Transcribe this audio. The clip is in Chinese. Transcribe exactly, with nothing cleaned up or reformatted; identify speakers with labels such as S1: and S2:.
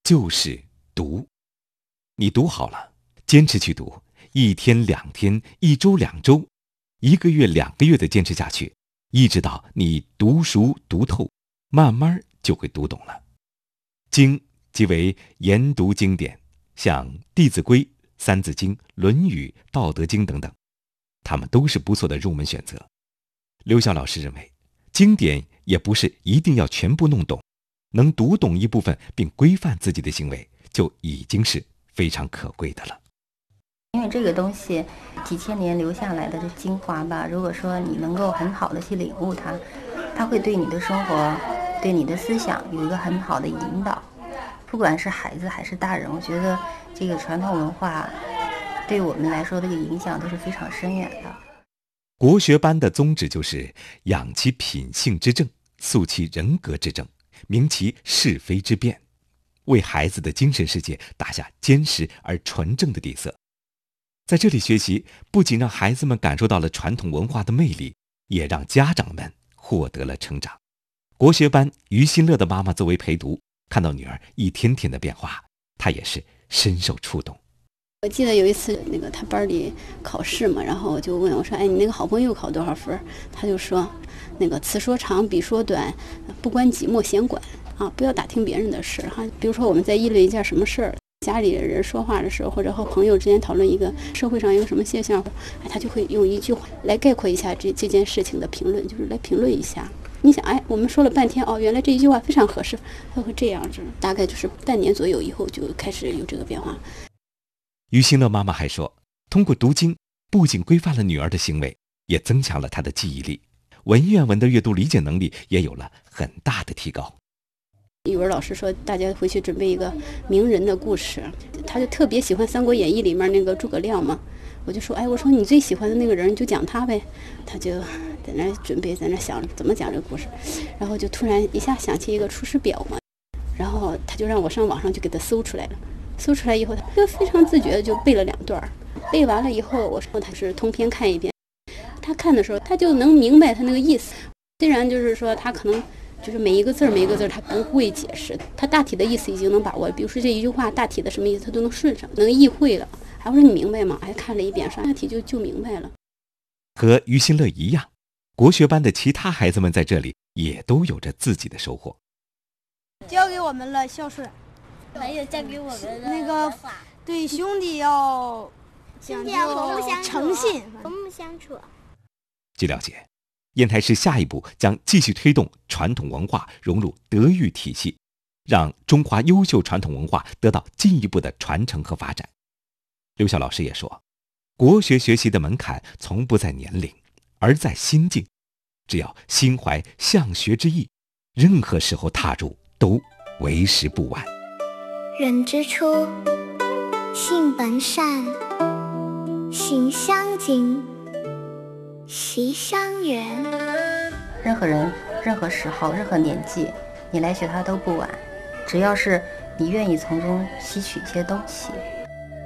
S1: 就是读。你读好了，坚持去读，一天两天，一周两周，一个月两个月的坚持下去，一直到你读熟读透，慢慢就会读懂了。经即为研读经典，像《弟子规》《三字经》《论语》《道德经》等等，它们都是不错的入门选择。刘晓老师认为，经典也不是一定要全部弄懂，能读懂一部分并规范自己的行为，就已经是非常可贵的了。
S2: 因为这个东西几千年留下来的这精华吧，如果说你能够很好的去领悟它，它会对你的生活对你的思想有一个很好的引导。不管是孩子还是大人，我觉得这个传统文化对我们来说这个影响都是非常深远的。
S1: 国学班的宗旨就是养其品性之正，塑其人格之正，明其是非之辨，为孩子的精神世界打下坚实而纯正的底色。在这里学习，不仅让孩子们感受到了传统文化的魅力，也让家长们获得了成长。国学班于新乐的妈妈作为陪读，看到女儿一天天的变化，她也是深受触动。
S3: 我记得有一次那个他班里考试嘛，然后我就问我说：“哎，你那个好朋友考多少分？”他就说：“那个此说长，彼说短，不关己莫闲管啊，不要打听别人的事哈。比如说我们在议论一件什么事儿，家里人说话的时候，或者和朋友之间讨论一个社会上一个什么现象，哎，他就会用一句话来概括一下这这件事情的评论，就是来评论一下。你想，哎，我们说了半天哦，原来这一句话非常合适，他会这样子。大概就是半年左右以后就开始有这个变化。”
S1: 于新乐妈妈还说，通过读经，不仅规范了女儿的行为，也增强了她的记忆力，文言文的阅读理解能力也有了很大的提高。
S3: 语文老师说大家回去准备一个名人的故事，他就特别喜欢《三国演义》里面那个诸葛亮嘛，我就说，哎，我说你最喜欢的那个人，你就讲他呗。他就在那准备，在那想怎么讲这个故事，然后就突然一下想起一个《出师表》嘛，然后他就让我上网上就给他搜出来了。搜出来以后，他就非常自觉的就背了两段，背完了以后，我说他是通篇看一遍。他看的时候，他就能明白他那个意思。虽然就是说他可能就是每一个字每一个字他不会解释，他大体的意思已经能把握。比如说这一句话大体的什么意思，他都能顺上，能意会了。还说你明白吗？还看了一遍，说大体就就明白了。
S1: 和于新乐一样，国学班的其他孩子们在这里也都有着自己的收获。
S4: 教给我们了孝顺。
S5: 还有教给我们的
S4: 那个对兄弟要讲究诚信，
S5: 和睦相处。
S1: 据了解，烟台市下一步将继续推动传统文化融入德育体系，让中华优秀传统文化得到进一步的传承和发展。刘晓老师也说，国学学习的门槛从不在年龄，而在心境。只要心怀向学之意，任何时候踏入都为时不晚。
S6: 人之初，性本善，性相近，习相远。
S2: 任何人、任何时候、任何年纪，你来学它都不晚，只要是你愿意从中吸取一些东西。